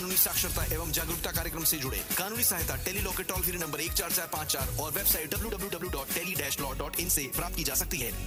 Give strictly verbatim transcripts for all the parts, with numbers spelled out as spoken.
कानूनी साक्षरता एवं जागरूकता कार्यक्रम से जुड़े। कानूनी सहायता टेली लॉ के टोल फ्री नंबर एक चार चार पाँच चार और website W W W dot tele dash law dot in से प्राप्त की जा सकती है।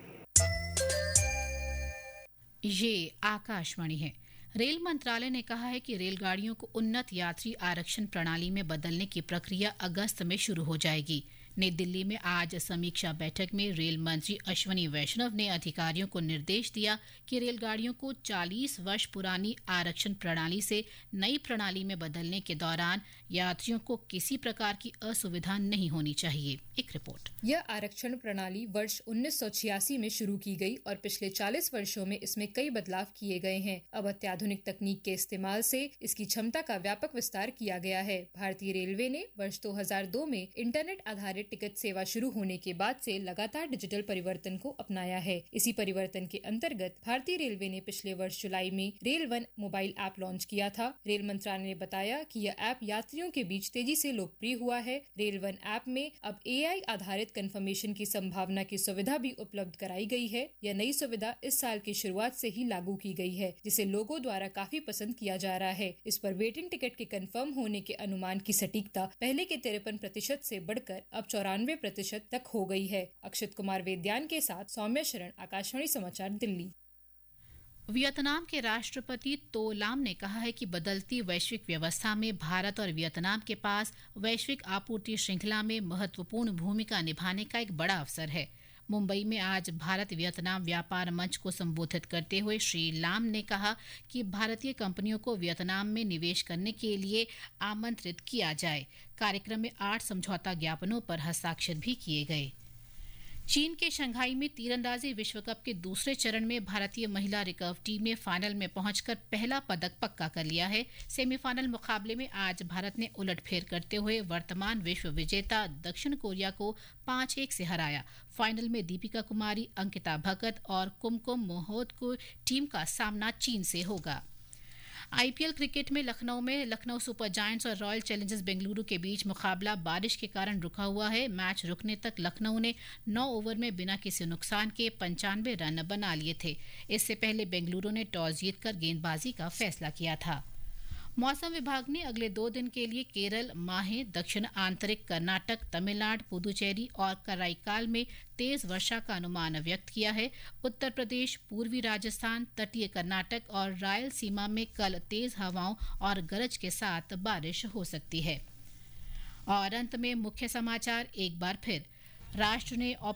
ये आकाशवाणी है। रेल मंत्रालय ने कहा है कि रेलगाड़ियों को उन्नत यात्री आरक्षण प्रणाली में बदलने की प्रक्रिया अगस्त में शुरू हो जाएगी। नई दिल्ली में आज समीक्षा बैठक में रेल मंत्री अश्विनी वैष्णव ने अधिकारियों को निर्देश दिया कि रेलगाड़ियों को चालीस वर्ष पुरानी आरक्षण प्रणाली से नई प्रणाली में बदलने के दौरान यात्रियों को किसी प्रकार की असुविधा नहीं होनी चाहिए। एक रिपोर्ट। यह आरक्षण प्रणाली वर्ष उन्नीस सौ छियासी में शुरू की गई और पिछले चालीस वर्षों में इसमें कई बदलाव किए गए हैं। अब अत्याधुनिक तकनीक के इस्तेमाल से इसकी क्षमता का व्यापक विस्तार किया गया है। भारतीय रेलवे ने वर्ष दो हज़ार दो में इंटरनेट आधारित टिकट सेवा शुरू होने के बाद से लगातार डिजिटल परिवर्तन को अपनाया है। इसी परिवर्तन के अंतर्गत भारतीय रेलवे ने पिछले वर्ष जुलाई में rail one mobile app launch किया था। रेल मंत्रालय ने बताया कि यह ऐप यात्रियों के बीच तेजी से लोकप्रिय हुआ है। रेल वन ऐप में अब एआई आधारित कंफर्मेशन की संभावना की सुविधा भी उपलब्ध कराई गई है। यह नई सुविधा इस साल की शुरुआत से ही लागू की गई है, जिसे लोगों द्वारा काफी पसंद किया जा रहा है। इस पर वेटिंग टिकट के कंफर्म होने के अनुमान की सटीकता पहले के तिरपन प्रतिशत से बढ़कर अब चौरानवे प्रतिशत तक हो गई है। अक्षित कुमार वेद्यान के साथ सौम्या शरण, आकाशवाणी समाचार, दिल्ली। वियतनाम के राष्ट्रपति तो लाम ने कहा है कि बदलती वैश्विक व्यवस्था में भारत और वियतनाम के पास वैश्विक आपूर्ति श्रृंखला में महत्वपूर्ण भूमिका निभाने का एक बड़ा अवसर है। मुंबई में आज भारत वियतनाम व्यापार मंच को संबोधित करते हुए श्री लाम ने कहा कि भारतीय कंपनियों को वियतनाम में निवेश करने के लिए आमंत्रित किया जाए। कार्यक्रम में आठ समझौता ज्ञापनों पर हस्ताक्षर भी किए गए। चीन के शंघाई में तीरंदाजी विश्व कप के दूसरे चरण में भारतीय महिला रिकर्व टीम ने फाइनल में पहुंचकर पहला पदक पक्का कर लिया है। सेमीफाइनल मुकाबले में आज भारत ने उलटफेर करते हुए वर्तमान विश्व विजेता दक्षिण कोरिया को पांच एक से हराया। फाइनल में दीपिका कुमारी, अंकिता भगत और कुमकुम मोहोत को टीम का सामना चीन से होगा। आईपीएल क्रिकेट में लखनऊ में लखनऊ सुपर जायंट्स और रॉयल चैलेंजर्स बेंगलुरु के बीच मुकाबला बारिश के कारण रुका हुआ है। मैच रुकने तक लखनऊ ने नौ ओवर में बिना किसी नुकसान के पंचानवे रन बना लिए थे। इससे पहले बेंगलुरु ने टॉस जीतकर गेंदबाजी का फैसला किया था। मौसम विभाग ने अगले दो दिन के लिए केरल, माहे, दक्षिण आंतरिक कर्नाटक, तमिलनाडु, पुदुचेरी और कराईकाल में तेज वर्षा का अनुमान व्यक्त किया है। उत्तर प्रदेश, पूर्वी राजस्थान, तटीय कर्नाटक और रायलसीमा में कल तेज हवाओं और गरज के साथ बारिश हो सकती है। और अंत में मुख्य समाचार एक बार फिर। राष्ट्र ने